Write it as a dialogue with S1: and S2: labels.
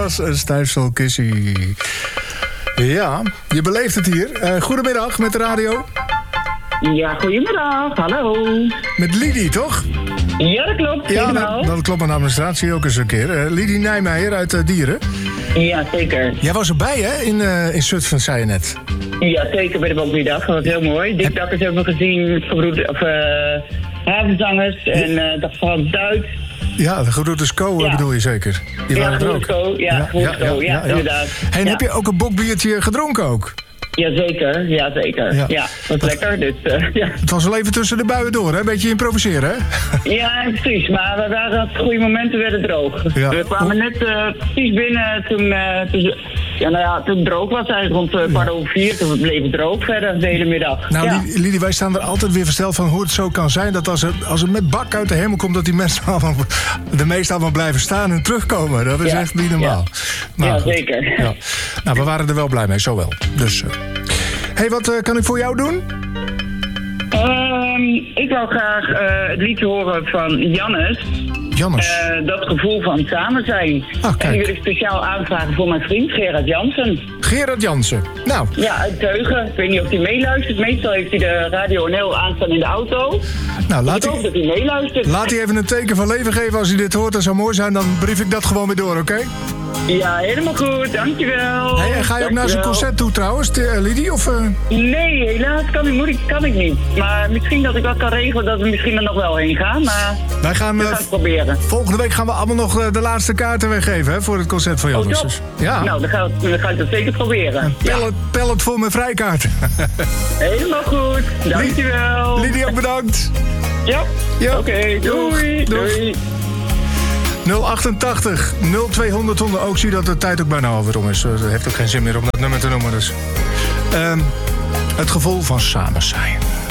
S1: was een stijfselkissie. Ja, je beleeft het hier. Goedemiddag met de radio.
S2: Ja, goedemiddag. Hallo.
S1: Met Lidie, toch?
S2: Ja, dat klopt.
S1: Ja, dat klopt mijn administratie ook eens een keer. Lidie Nijmeijer uit Dieren.
S2: Ja, zeker.
S1: Jij was erbij, hè? In Zutphen, zei je net.
S2: Ja, zeker bij de Bonkmiddag. Dat was heel mooi. Dikdakkers hebben we gezien, havenzangers en dat van Duits.
S1: Ja, de Gebroeders Co bedoel je zeker? Die waren er ook.
S2: Ja, inderdaad.
S1: En heb je ook een bokbiertje gedronken ook?
S2: Jazeker. Ja, dat was lekker. Dus, ja.
S1: Het was wel even tussen de buien door, hè? Een beetje improviseren, hè?
S2: Ja, precies. Maar we waren op goede momenten werden droog.
S1: Ja.
S2: We kwamen net precies binnen toen het droog was, eigenlijk rond 4:15. Toen bleef het droog verder de hele middag.
S1: Nou, Lidie, wij staan er altijd weer versteld van hoe het zo kan zijn dat als het met bak uit de hemel komt, dat die mensen de meesten allemaal blijven staan en terugkomen. Dat is echt niet normaal.
S2: Ja, zeker.
S1: Ja. Nou, we waren er wel blij mee, zo wel. Dus, hey, wat kan ik voor jou doen?
S2: Ik wou graag het liedje horen van Jannes. Dat gevoel van samen zijn. En die wil ik speciaal aanvragen voor mijn vriend Gerard Jansen.
S1: Gerard Jansen, nou.
S2: Ja, uit Teugen. Ik weet niet of hij meeluistert. Meestal heeft hij de Radio NL aanstaan in de auto.
S1: Nou,
S2: ik hoop dat hij meeluistert.
S1: Laat hij even een teken van leven geven als hij dit hoort. Dat zou mooi zijn, dan brief ik dat gewoon weer door, oké?
S2: Ja, helemaal goed. Dankjewel.
S1: Hey, en ga je ook naar zijn concert toe trouwens, Lidie? Of,
S2: Nee, helaas kan ik niet. Maar misschien dat ik wat kan regelen dat we misschien er nog wel heen gaan. Maar
S1: wij gaan
S2: het proberen.
S1: Volgende week gaan we allemaal nog de laatste kaarten weggeven, hè, voor het concert van Jannes. Dus,
S2: ja. Nou, dan ga ik dat zeker proberen.
S1: Pellet voor mijn vrijkaarten.
S2: Helemaal goed. Dankjewel.
S1: Lidie, ook bedankt.
S2: Ja. Oké, doei. Doei.
S1: 088 0200 honden. Ook zie dat de tijd ook bijna alweer om is. Dat heeft ook geen zin meer om dat nummer te noemen. Dus. Het gevoel van samen zijn.